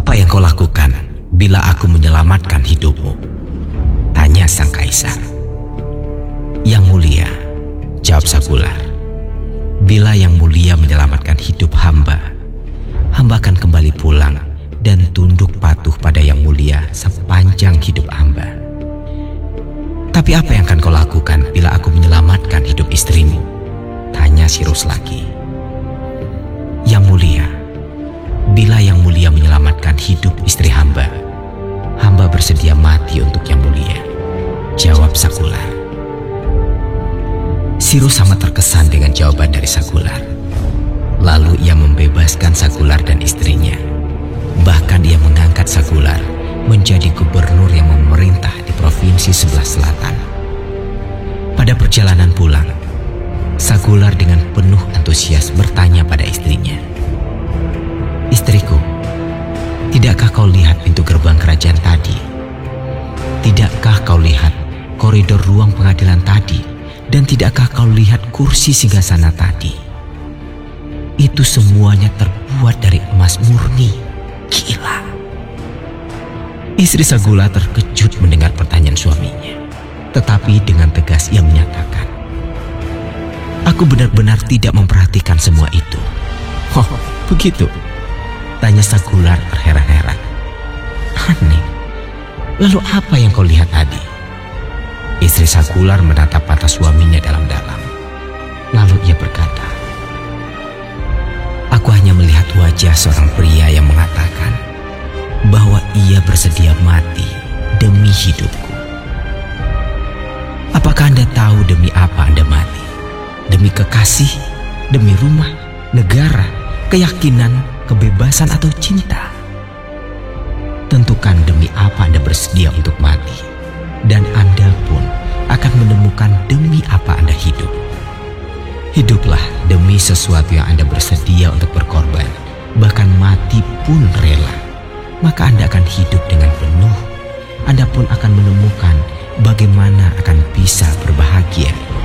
Apa yang kau lakukan bila aku menyelamatkan hidupmu? Tanya sang kaisar. Yang mulia, jawab Sagular. Bila yang mulia menyelamatkan hidup hamba, hamba akan kembali pulang dan tunduk patuh pada yang mulia sepanjang hidup hamba. Tapi apa yang akan kau lakukan bila aku menyelamatkan hidup istrimu? Tanya Sirus lagi. Yang mulia, bila yang mulia menyelamatkan hidup istri hamba, hamba bersedia mati untuk yang mulia, jawab Sagular. Sirus sangat terkesan dengan jawaban dari Sagular. Lalu ia membebaskan Sagular dan istrinya. Bahkan ia mengangkat Sagular menjadi gubernur yang memerintah di provinsi sebelah selatan. Pada perjalanan pulang, Sagular dengan penuh antusias bertanya pada istrinya, "Istriku, tidakkah kau lihat pintu gerbang kerajaan tadi? Tidakkah kau lihat koridor ruang pengadilan tadi? Dan tidakkah kau lihat kursi singgasana tadi? Itu semuanya terbuat dari emas murni. Gila." Istri Sagular terkejut mendengar pertanyaan suaminya. Tetapi dengan tegas ia menyatakan, "Aku benar-benar tidak memperhatikan semua itu." "Oh, begitu?" tanya Sagular terheran-heran. "Aneh. Lalu apa yang kau lihat tadi?" Istri Sagular menatap mata suaminya dalam-dalam. Lalu ia berkata, "Aku hanya melihat wajah seorang pria yang mengatakan bahwa ia bersedia mati demi hidupku." "Apakah Anda tahu demi apa Anda mati? Demi kekasih, demi rumah, negara, keyakinan, kebebasan atau cinta? Tentukan demi apa Anda bersedia untuk mati. Dan Anda pun akan menemukan demi apa Anda hidup. Hiduplah demi sesuatu yang Anda bersedia untuk berkorban, bahkan mati pun rela. Maka Anda akan hidup dengan penuh. Anda pun akan menemukan bagaimana akan bisa berbahagia